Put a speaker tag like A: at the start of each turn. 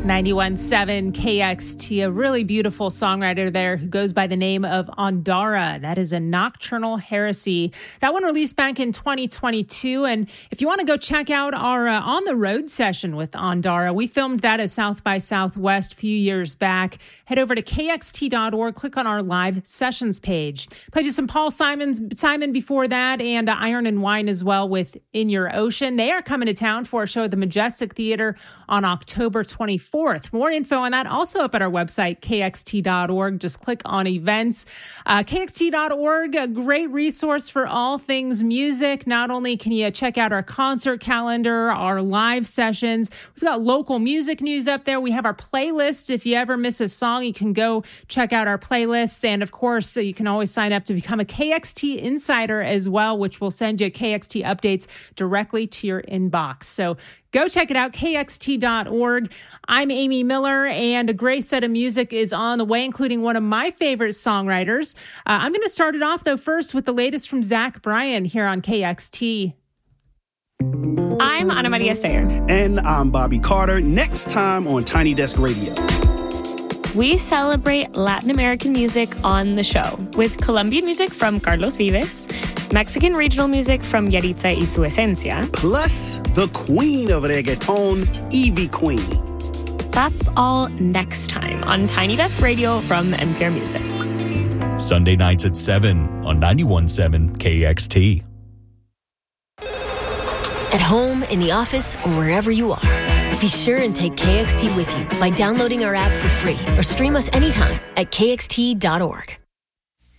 A: 91.7 KXT, a really beautiful songwriter there who goes by the name of Andara. That is a Nocturnal Heresy. That one released back in 2022. And if you want to go check out our On the Road session with Andara, we filmed that at South by Southwest a few years back. Head over to kxt.org, click on our live sessions page. Played you some Paul Simon before that, and Iron and Wine as well with In Your Ocean. They are coming to town for a show at the Majestic Theater on October 24th. More info on that also up at our website, kxt.org. Just click on events. kxt.org, a great resource for all things music. Not only can you check out our concert calendar, our live sessions, we've got local music news up there. We have our playlist. If you ever miss a song, you can go check out our playlists. And of course, you can always sign up to become a KXT Insider as well, which will send you KXT updates directly to your inbox. So go check it out, kxt.org. I'm Amy Miller, and a great set of music is on the way, including one of my favorite songwriters. I'm going to start it off, though, first with the latest from Zach Bryan here on KXT.
B: I'm Ana Maria Sayer.
C: And I'm Bobby Carter. Next time on Tiny Desk Radio.
B: We celebrate Latin American music on the show with Colombian music from Carlos Vives, Mexican regional music from Yaritza y Su Esencia,
C: plus the queen of reggaeton, Ivy Queen.
B: That's all next time on Tiny Desk Radio from NPR Music.
D: Sunday nights at 7 on 91.7 KXT.
E: At home, in the office, or wherever you are, be sure and take KXT with you by downloading our app for free or stream us anytime at kxt.org.